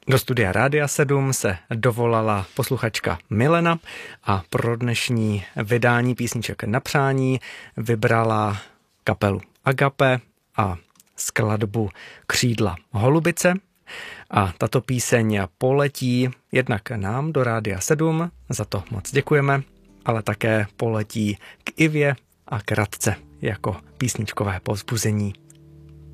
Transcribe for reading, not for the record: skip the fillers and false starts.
Do studia Rádia 7 se dovolala posluchačka Milena a pro dnešní vydání písniček na přání vybrala kapelu Agape a skladbu Křídla holubice. A tato píseň poletí jednak nám do Rádia 7, za to moc děkujeme, ale také poletí k Ivě a k Radce jako písničkové povzbuzení.